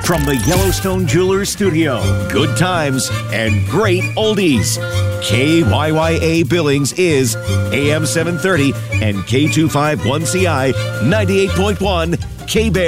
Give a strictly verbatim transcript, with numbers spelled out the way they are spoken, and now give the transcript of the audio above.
From the Yellowstone Jewelers Studio, good times and great oldies. K Y Y A Billings is A M seven thirty and K two fifty-one C I ninety-eight point one K-Bear.